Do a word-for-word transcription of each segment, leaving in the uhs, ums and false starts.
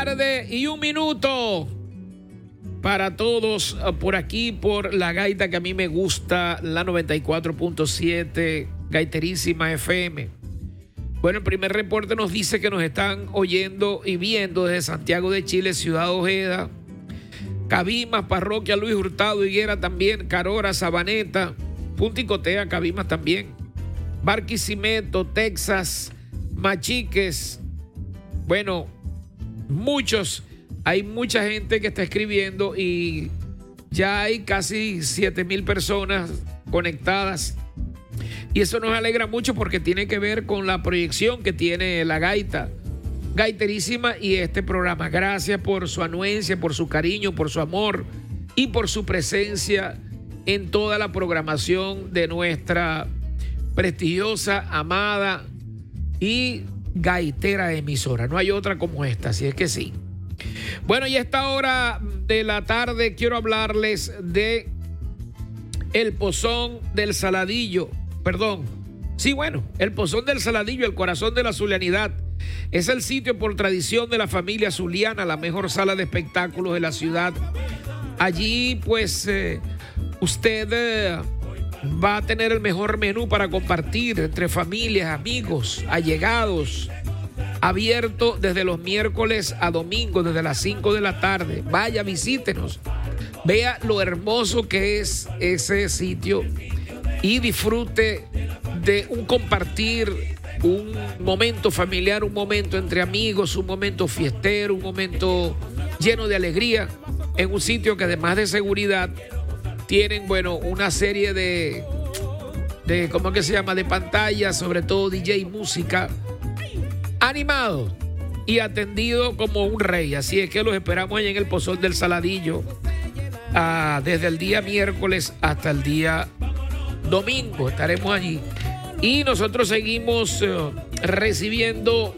tarde y un minuto para todos por aquí, por la gaita que a mí me gusta, la noventa y cuatro punto siete, Gaiterísima F M. Bueno, el primer reporte nos dice que nos están oyendo y viendo desde Santiago de Chile, Ciudad Ojeda, Cabimas, Parroquia Luis Hurtado, Higuera también, Carora, Sabaneta, Punta Icotea, Cabimas también, Barquisimeto, Texas, Machiques. Bueno, muchos, hay mucha gente que está escribiendo y ya hay casi siete mil personas conectadas. Y eso nos alegra mucho porque tiene que ver con la proyección que tiene la gaita, Gaiterísima y este programa. Gracias por su anuencia, por su cariño, por su amor y por su presencia en toda la programación de nuestra prestigiosa, amada y gaitera emisora. No hay otra como esta, así es que sí. Bueno, y a esta hora de la tarde quiero hablarles de el Pozón del Saladillo. Perdón. Sí, bueno, el Pozón del Saladillo, el corazón de la zulianidad. Es el sitio por tradición de la familia zuliana, la mejor sala de espectáculos de la ciudad. Allí, pues, eh, usted eh, va a tener el mejor menú para compartir entre familias, amigos, allegados. Abierto desde los miércoles a domingo, desde las cinco de la tarde. Vaya, visítenos. Vea lo hermoso que es ese sitio y disfrute de un compartir, un momento familiar, un momento entre amigos, un momento fiestero, un momento lleno de alegría, en un sitio que además de seguridad tienen, bueno, una serie de, de ¿cómo es que se llama?, de pantallas, sobre todo D J, música, animado y atendido como un rey. Así es que los esperamos allá en el Pozón del Saladillo, ah, desde el día miércoles hasta el día domingo estaremos allí. Y nosotros seguimos eh, recibiendo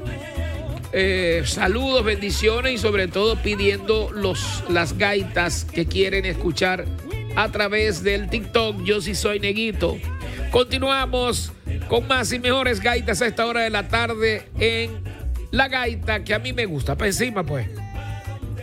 eh, saludos, bendiciones y sobre todo pidiendo los, las gaitas que quieren escuchar a través del TikTok. Yo sí soy Neguito. Continuamos con más y mejores gaitas a esta hora de la tarde en La Gaita que a mí me gusta. Para encima, pues.